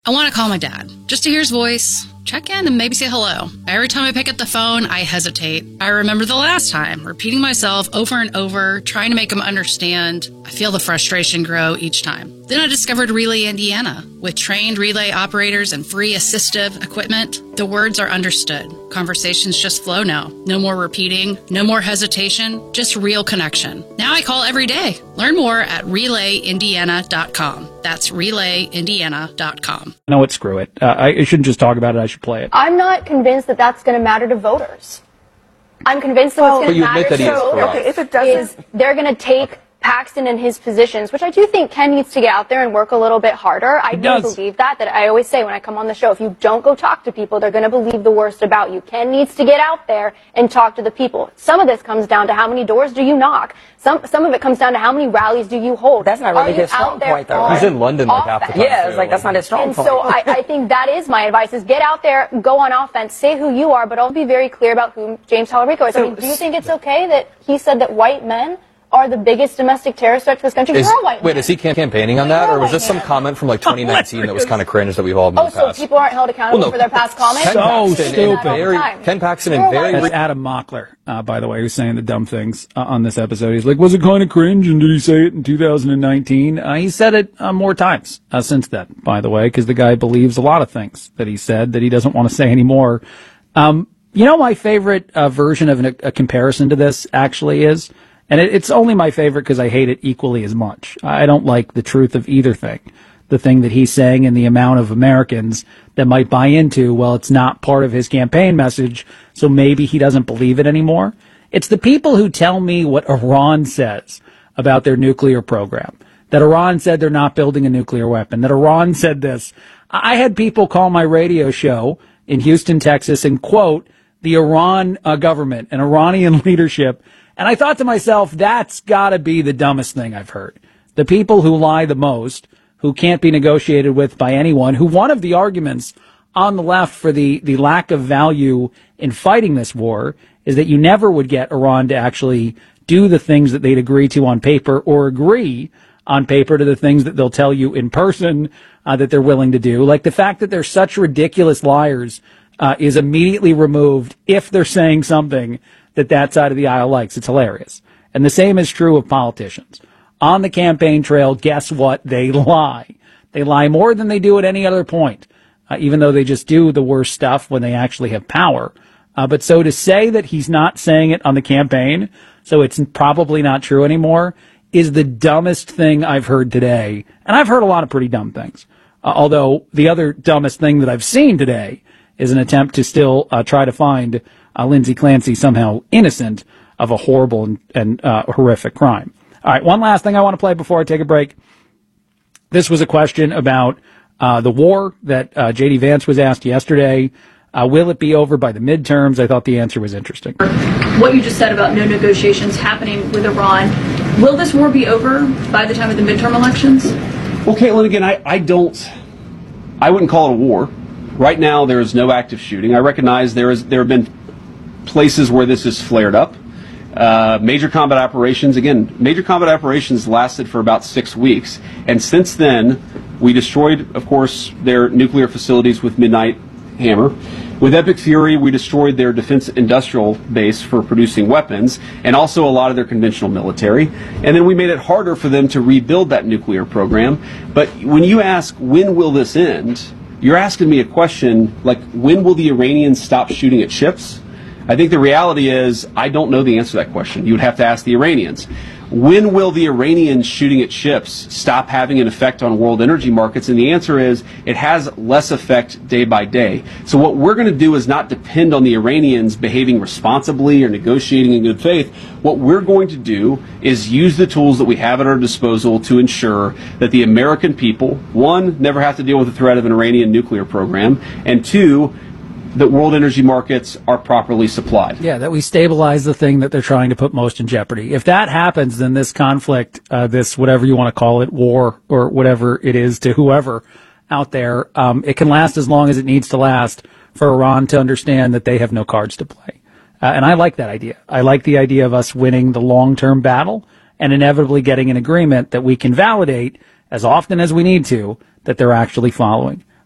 I want to call my dad, just to hear his voice, check in, and maybe say hello. Every time I pick up the phone, I hesitate. I remember the last time, repeating myself over and over, trying to make him understand. I feel the frustration grow each time. Then I discovered Relay Indiana. With trained relay operators and free assistive equipment, the words are understood. Conversations just flow now. No more repeating, no more hesitation, just real connection. Now I call every day. Learn more at RelayIndiana.com. That's RelayIndiana.com. No, screw it. I shouldn't just talk about it. I should play it. I'm not convinced that that's going to matter to voters. I'm convinced that what's going to matter to voters if it doesn't, is they're going to take Paxton in his positions, which I do think Ken needs to get out there and work a little bit harder. I do believe that I always say when I come on the show, if you don't go talk to people, they're going to believe the worst about you. Ken needs to get out there and talk to the people. Some of this comes down to how many doors do you knock. Some of it comes down to how many rallies do you hold. That's not really his strong point, though. He's in London like half the time. Yeah, it's like that's not his strong point. And so I think that is my advice, is get out there, go on offense, say who you are, but I'll be very clear about who James Talarico is. I mean, do you think it's okay that he said that white men are the biggest domestic terrorist threat to this country? You're a white man. Wait, is he campaigning on that, or was this some comment from like 2019 that was kind of cringe that we've all moved past? So people aren't held accountable for their past comments? So stupid. Ken Paxton and That's Adam Mockler, by the way, who's saying the dumb things on this episode. He's like, was it kind of cringe, and did he say it in 2019? He said it more times since then, by the way, because the guy believes a lot of things that he said that he doesn't want to say anymore. You know, my favorite version of a comparison to this actually is, and it's only my favorite because I hate it equally as much. I don't like the truth of either thing. The thing that he's saying and the amount of Americans that might buy into, well, it's not part of his campaign message, so maybe he doesn't believe it anymore. It's the people who tell me what Iran says about their nuclear program. That Iran said they're not building a nuclear weapon. That Iran said this. I had people call my radio show in Houston, Texas, and quote the Iran government and Iranian leadership. And I thought to myself, that's got to be the dumbest thing I've heard. The people who lie the most, who can't be negotiated with by anyone, who one of the arguments on the left for the lack of value in fighting this war is that you never would get Iran to actually do the things that they'd agree to on paper or agree on paper to the things that they'll tell you in person that they're willing to do. Like the fact that they're such ridiculous liars is immediately removed if they're saying something that side of the aisle likes. It's hilarious. And the same is true of politicians. On the campaign trail, guess what? They lie. They lie more than they do at any other point, even though they just do the worst stuff when they actually have power. But so to say that he's not saying it on the campaign, so it's probably not true anymore, is the dumbest thing I've heard today. And I've heard a lot of pretty dumb things. Although the other dumbest thing that I've seen today is an attempt to still try to find Lindsay Clancy somehow innocent of a horrible and horrific crime. All right, one last thing I want to play before I take a break. This was a question about the war that J.D. Vance was asked yesterday. Will it be over by the midterms? I thought the answer was interesting. What you just said about no negotiations happening with Iran, will this war be over by the time of the midterm elections? Well, Caitlin, again, I wouldn't call it a war. Right now, there is no active shooting. I recognize there have been places where this has flared up. Major combat operations lasted for about 6 weeks. And since then, we destroyed, of course, their nuclear facilities with Midnight Hammer. With Epic Fury, we destroyed their defense industrial base for producing weapons and also a lot of their conventional military. And then we made it harder for them to rebuild that nuclear program. But when you ask, when will this end? You're asking me a question like, when will the Iranians stop shooting at ships? I think the reality is I don't know the answer to that question. You would have to ask the Iranians. When will the Iranians shooting at ships stop having an effect on world energy markets? And the answer is it has less effect day by day. So what we're going to do is not depend on the Iranians behaving responsibly or negotiating in good faith. What we're going to do is use the tools that we have at our disposal to ensure that the American people, one, never have to deal with the threat of an Iranian nuclear program, and two, that world energy markets are properly supplied. Yeah, that we stabilize the thing that they're trying to put most in jeopardy. If that happens, then this conflict, this whatever you want to call it, war or whatever it is to whoever out there, it can last as long as it needs to last for Iran to understand that they have no cards to play. And I like that idea. I like the idea of us winning the long-term battle and inevitably getting an agreement that we can validate as often as we need to that they're actually following.